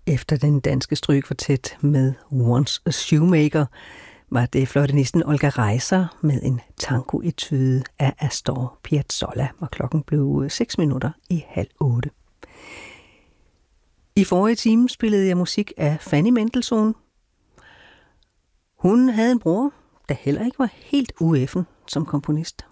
Efter den danske strygekvartet med Once a Shoemaker var det fløjtenisten Olga Reiser med en tango-etude af Astor Piazzolla, og klokken blev 7:06. I forrige time spillede jeg musik af Fanny Mendelssohn. Hun havde en bror, der heller ikke var helt ueffen som komponist.